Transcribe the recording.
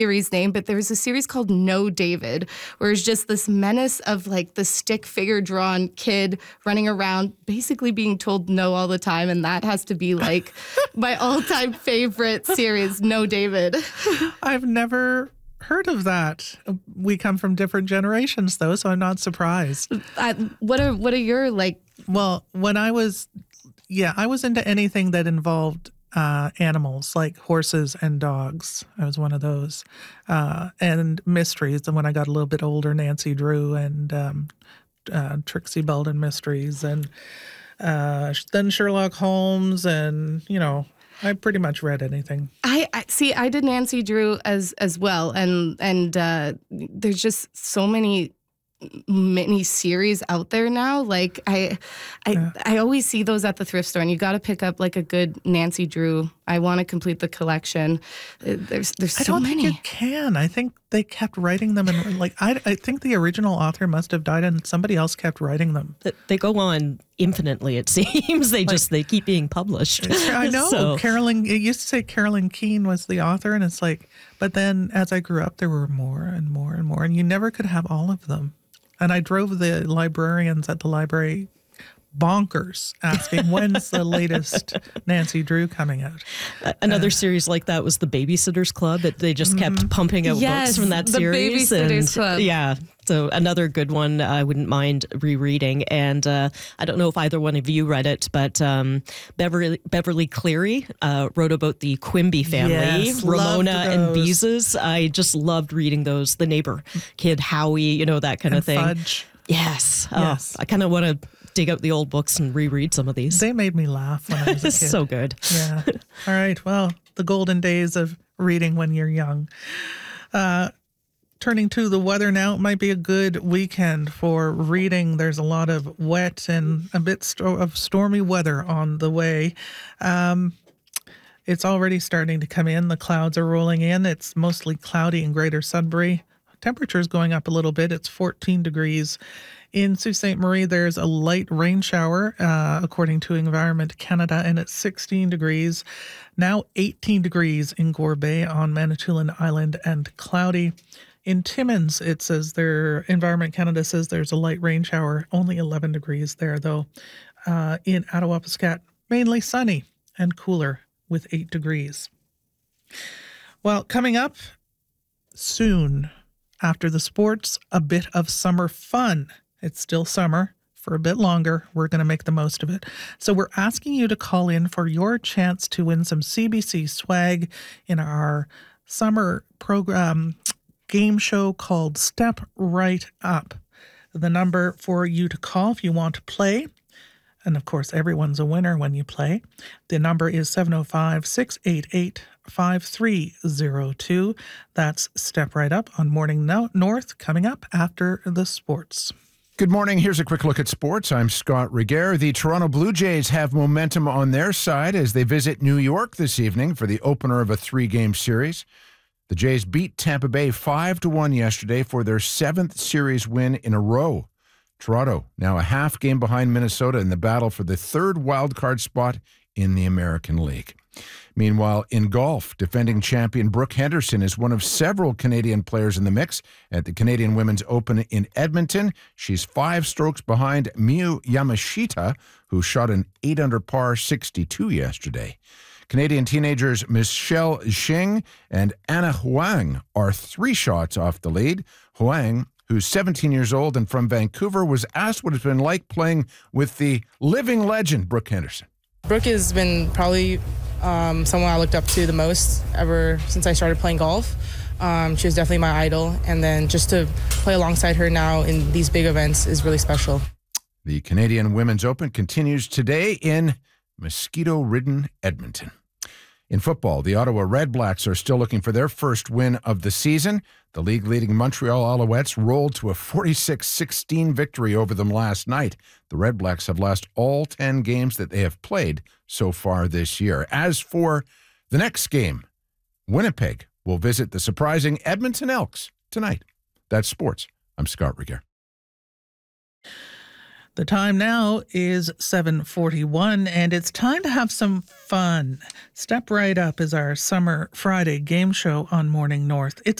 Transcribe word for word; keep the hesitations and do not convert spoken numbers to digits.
series name, but there's a series called No David, where it's just this menace of like the stick figure drawn kid running around, basically being told no all the time. And that has to be like my all time favorite series, No David. I've never heard of that. We come from different generations, though, so I'm not surprised. Uh, what are what are your like? Well, when I was, yeah, I was into anything that involved uh, animals, like horses and dogs. I was one of those. Uh, and mysteries. And when I got a little bit older, Nancy Drew and um, uh, Trixie Belden mysteries, and uh, then Sherlock Holmes, and, you know, I pretty much read anything. I, I see. I did Nancy Drew as as well, and and uh, there's just so many mini series out there now. Like I, I, yeah. I always see those at the thrift store, and you got to pick up like a good Nancy Drew. I want to complete the collection. There's there's so I don't many. think you can. I think they kept writing them, and like I, I think the original author must have died, and somebody else kept writing them. They go on infinitely. It seems they just like, they keep being published. I know. So. Carolyn. It used to say Carolyn Keene was the author, and it's like, but then as I grew up, there were more and more and more, and you never could have all of them. And I drove the librarians at the library bonkers, asking when's the latest Nancy Drew coming out. Another uh, series like that was the Babysitters Club. That they just kept mm-hmm. pumping out yes, books from that the series. The Babysitters and, Club. Yeah. So another good one I wouldn't mind rereading. And uh, I don't know if either one of you read it, but um, Beverly, Beverly Cleary uh, wrote about the Quimby family, yes, Ramona and those. Beezus. I just loved reading those. The neighbor kid, Howie, you know, that kind and of thing. Fudge. Yes. yes. Oh, I kind of want to dig out the old books and reread some of these. They made me laugh when I was a kid. So good. Yeah. All right. Well, the golden days of reading when you're young. Uh, turning to the weather now, it might be a good weekend for reading. There's a lot of wet and a bit sto- of stormy weather on the way. Um, it's already starting to come in. The clouds are rolling in. It's mostly cloudy in Greater Sudbury. Temperature's going up a little bit. It's fourteen degrees. In Sault Ste. Marie, there's a light rain shower, uh, according to Environment Canada, and it's sixteen degrees. Now eighteen degrees in Gore Bay on Manitoulin Island, and cloudy. In Timmins, it says there, Environment Canada says there's a light rain shower, only eleven degrees there, though. Uh, in Attawapiskat, mainly sunny and cooler with eight degrees. Well, coming up soon after the sports, a bit of summer fun. It's still summer for a bit longer. We're going to make the most of it. So we're asking you to call in for your chance to win some C B C swag in our summer program game show called Step Right Up. The number for you to call if you want to play, and of course everyone's a winner when you play, the number is seven oh five, six eight eight, five three oh two. That's Step Right Up on Morning North, coming up after the sports. Good morning. Here's a quick look at sports. I'm Scott Regehr. The Toronto Blue Jays have momentum on their side as they visit New York this evening for the opener of a three-game series. The Jays beat Tampa Bay five to one yesterday for their seventh series win in a row. Toronto now a half game behind Minnesota in the battle for the third wildcard spot in the American League. Meanwhile, in golf, defending champion Brooke Henderson is one of several Canadian players in the mix at the Canadian Women's Open in Edmonton. She's five strokes behind Miyu Yamashita, who shot an eight under par sixty-two yesterday. Canadian teenagers Michelle Xing and Anna Huang are three shots off the lead. Huang, who's seventeen years old and from Vancouver, was asked what it's been like playing with the living legend, Brooke Henderson. Brooke has been probably um, someone I looked up to the most ever since I started playing golf. Um, she was definitely my idol, and then just to play alongside her now in these big events is really special. The Canadian Women's Open continues today in mosquito-ridden Edmonton. In football, the Ottawa Redblacks are still looking for their first win of the season. The league-leading Montreal Alouettes rolled to a forty-six sixteen victory over them last night. The Redblacks have lost all ten games that they have played so far this year. As for the next game, Winnipeg will visit the surprising Edmonton Elks tonight. That's sports. I'm Scott Regehr. The The time now is seven forty-one, and it's time to have some fun. Step Right Up is our summer Friday game show on Morning North. It's